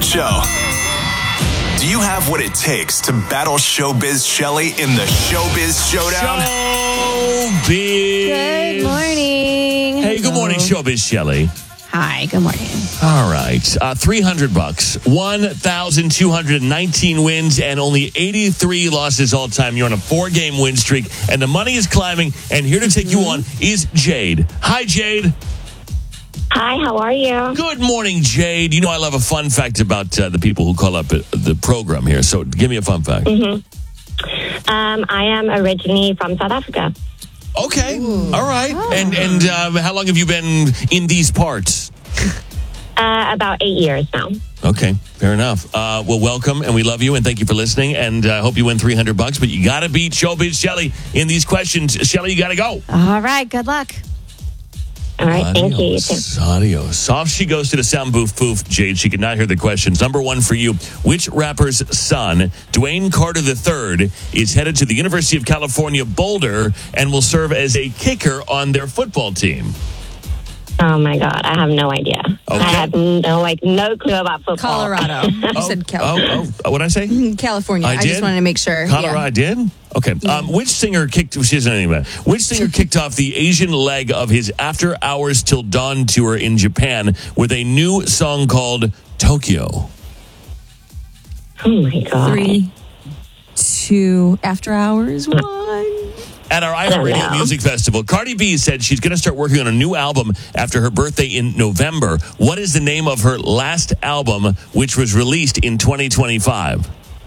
show. Do you have what it takes to battle Showbiz Shelly in the Showbiz Showdown? Showbiz. Good morning. Hey, good morning, Showbiz Shelly. Hi, good morning. All right, $300, 1,219 wins, and only 83 losses all time. You're on a 4-game win streak, and the money is climbing. And here to take you on is Jade. Hi, Jade. Hi, how are you? Good morning, Jade. You know I love a fun fact about the people who call up the program here. So give me a fun fact. I am originally from South Africa. Okay. All right. And how long have you been in these parts? About 8 years now. Okay, fair enough. Well, welcome, and we love you, and thank you for listening. And I hope you win $300. But you got to beat Showbiz Shelly in these questions. Shelly, you got to go. All right, good luck. All right, thank you. Adios. Off she goes to the sound booth. Poof, Jade. She cannot hear the questions. Number one for you. Which rapper's son, Dwayne Carter III, is headed to the University of California, Boulder, and will serve as a kicker on their football team? Oh, my God. I have no idea. Okay. I have no clue about football. Colorado. You said California. What'd I say? California. I I just did? wanted to make sure. Colorado, Yeah. I did? Okay. Which singer kicked off the Asian leg of his After Hours Till Dawn tour in Japan with a new song called Tokyo? Oh, my God. 3, 2, After Hours, 1. At our iHeartRadio Music Festival, Cardi B said she's going to start working on a new album after her birthday in November. What is the name of her last album, which was released in 2025?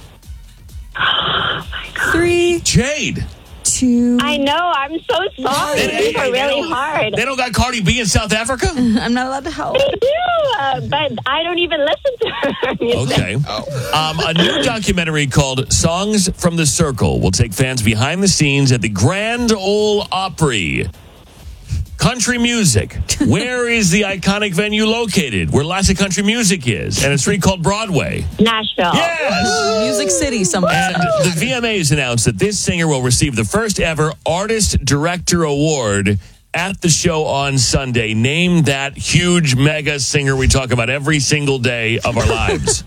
3, Jade. 2. I know. I'm so sorry. These are really hard. They don't got Cardi B in South Africa? I'm not allowed to help. They do, but I don't even listen to her music. Okay. A new documentary called Songs from the Circle will take fans behind the scenes at the Grand Ole Opry. Country music. Where is the iconic venue located? Where lots of country music is. And it's called Broadway. Nashville. Yes! Music City, somewhere. And the VMAs announced that this singer will receive the first ever Artist Director Award at the show on Sunday. Name that huge mega singer we talk about every single day of our lives.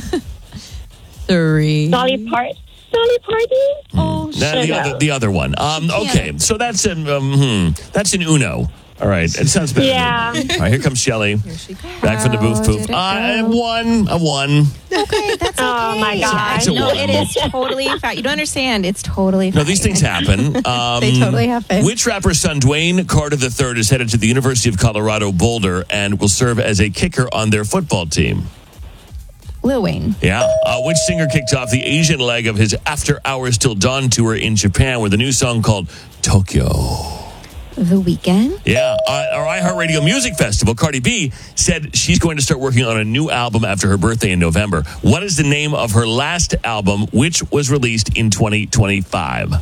3. Dolly Parton? Oh, The other one. Okay, so that's an Uno. All right, it sounds better. Yeah. All right, here comes Shelly. Back from the booth. Poof. I won. Okay, that's okay. Oh, my God. It's a No, one. it is totally fine. You don't understand. It's totally fine. No, these things happen. They totally happen. Which rapper's son, Dwayne Carter III, is headed to the University of Colorado Boulder and will serve as a kicker on their football team? Lil Wayne. Yeah. Which singer kicked off the Asian leg of his After Hours Till Dawn tour in Japan with a new song called Tokyo? The Weeknd. Yeah. Our iHeartRadio Music Festival, Cardi B said she's going to start working on a new album after her birthday in November. What is the name of her last album, which was released in 2025?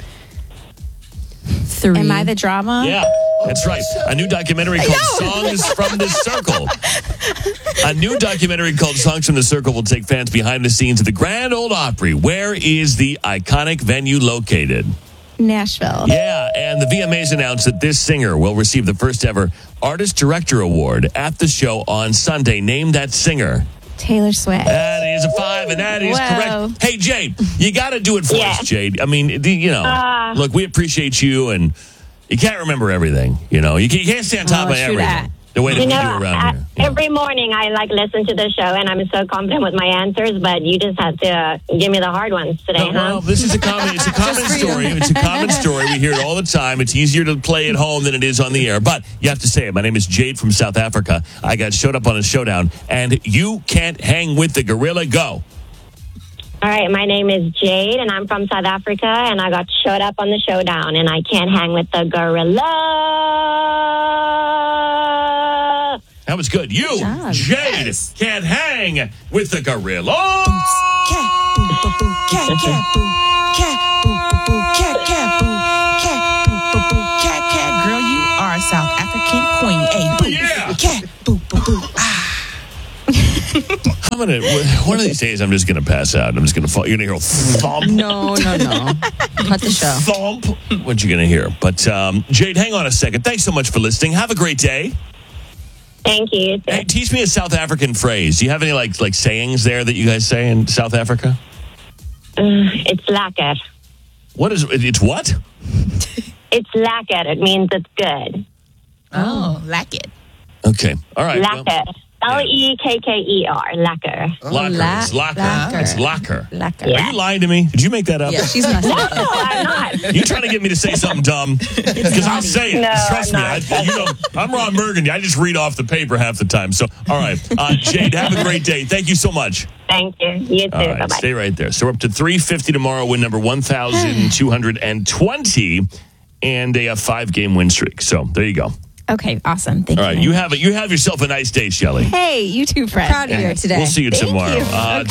3. Am I the drama? Yeah, that's right. A new documentary called Songs from the Circle. A new documentary called Songs from the Circle will take fans behind the scenes at the Grand Ole Opry. Where is the iconic venue located? Nashville. Yeah, and the VMAs announced that this singer will receive the first ever Artist Director Award at the show on Sunday. Name that singer. Taylor Swift. That is a 5, and that is correct. Hey, Jade, you got to do it for us, Jade. I mean, look, we appreciate you, and you can't remember everything. You can't stay on top of everything. The way that we do around here. Every morning I listen to the show, and I'm so confident with my answers, but you just have to give me the hard ones today, Well, this is a common story. It's a common story. We hear it all the time. It's easier to play at home than it is on the air. But you have to say it. My name is Jade from South Africa. I got showed up on a showdown, and you can't hang with the gorilla. Go. All right, my name is Jade, and I'm from South Africa, and I got showed up on the showdown, and I can't hang with the gorilla. That was good. You, Jade, can't hang with the gorilla. Girl, you are a South African queen. Hey, boo. Yeah. Cat, boo, boo, boo. Ah. One of these days, I'm just going to pass out. I'm just going to fall. You're going to hear a thump. No. Cut the show. Thump. What you going to hear? But Jade, hang on a second. Thanks so much for listening. Have a great day. Thank you. Hey, teach me a South African phrase. Do you have any like sayings there that you guys say in South Africa? It's lekker. What is it's what? It's lekker. It means it's good. Oh, like it. Okay. All right. Lekker. Lekker. Lekker. Locker. It's locker. It's locker. Lekker. Are you lying to me? Did you make that up? Yeah, she's not. No, I'm not. You trying to get me to say something dumb? Because I'll say it. No, Trust me. I'm Ron Burgundy. I just read off the paper half the time. So, all right. Jade, have a great day. Thank you so much. Thank you. You too. All right. Bye-bye. Stay right there. So, we're up to $350 tomorrow, win number 1,220, and a 5-game win streak. So, there you go. Okay, awesome. Thank All you. right. You have yourself a nice day, Shelley. Hey, you too, Fred. Proud of you today. We'll see you tomorrow. You. Okay.